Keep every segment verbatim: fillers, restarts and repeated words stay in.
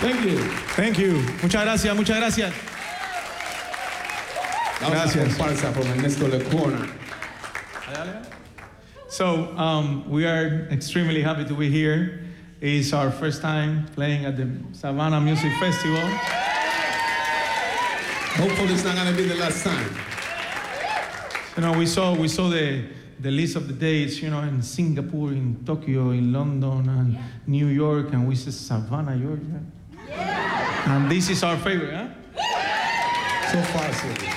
Thank you. Thank you. Muchas gracias, muchas gracias. Gracias. Comparsa from Ernesto Lecuona. So um, we are extremely happy to be here. It's our first time playing at the Savannah Music Festival. Hopefully it's not going to be the last time. You know, we saw we saw the the list of the dates, you know, in Singapore, in Tokyo, in London, and yeah. New York, and we said Savannah, Georgia. Yeah. And this is our favorite, huh? So far,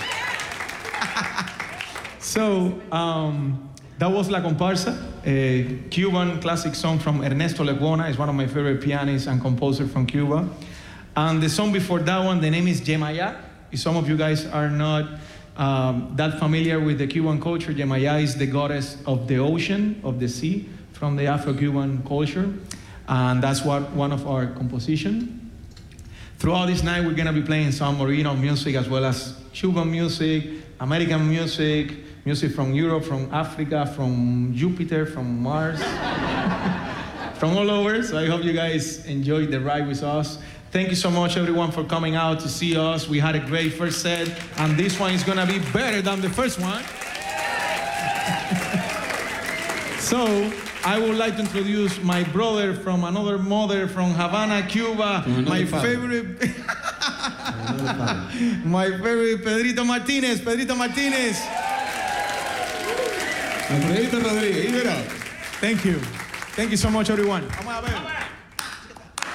so. So um, that was La Comparsa, a Cuban classic song from Ernesto Lecuona. Is one of my favorite pianists and composers from Cuba. And the song before that one, the name is Yemaya. If some of you guys are not um, that familiar with the Cuban culture, Yemaya is the goddess of the ocean, of the sea, from the Afro-Cuban culture. And that's what one of our compositions. Throughout this night, we're gonna be playing some original music as well as Cuban music, American music, music from Europe, from Africa, from Jupiter, from Mars, from all over. So I hope you guys enjoyed the ride with us. Thank you so much, everyone, for coming out to see us. We had a great first set, and this one is gonna be better than the first one. So I would like to introduce my brother from another mother from Havana, Cuba, my favorite, my favorite Pedrito Martinez, Pedrito Martinez. Pedrito Rodríguez, Thank you. Thank you so much, everyone. Vamos a ver.